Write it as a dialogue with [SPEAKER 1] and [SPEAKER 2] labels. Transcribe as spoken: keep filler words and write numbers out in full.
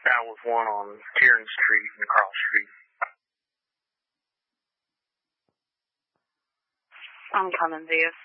[SPEAKER 1] That was one on Tieran Street and Cross Street.
[SPEAKER 2] I'm coming, Zeus.